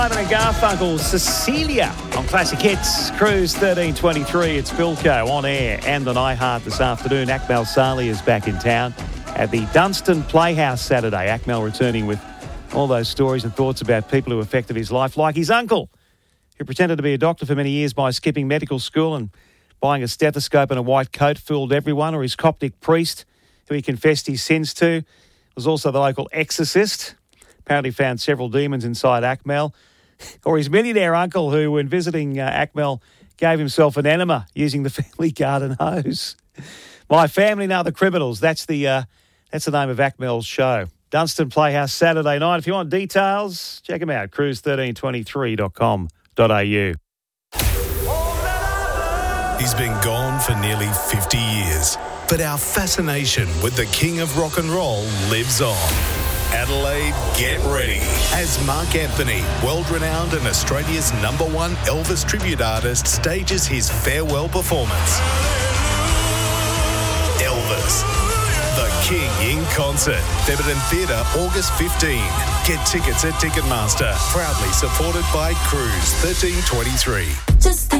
Simon and Garfunkel, Cecilia on Classic Hits, Cruise 1323. It's Bilko on air and on iHeart this afternoon. Akmal Saleh is back in town at the Dunstan Playhouse Saturday. Akmal returning with all those stories and thoughts about people who affected his life, like his uncle, who pretended to be a doctor for many years by skipping medical school and buying a stethoscope and a white coat, fooled everyone, or his Coptic priest, who he confessed his sins to, was also the local exorcist. Apparently found several demons inside Akmal. Or his millionaire uncle who, when visiting Akmal, gave himself an enema using the family garden hose. My Family Now the Criminals. That's the name of Akmal's show. Dunstan Playhouse Saturday night. If you want details, check them out. cruise1323.com.au. He's been gone for nearly 50 years, but our fascination with the king of rock and roll lives on. Adelaide, get ready as Mark Anthony, world-renowned and Australia's #1 Elvis tribute artist, stages his farewell performance. Elvis, the King in concert, Thebarton Theatre, August 15. Get tickets at Ticketmaster, proudly supported by Cruise 1323.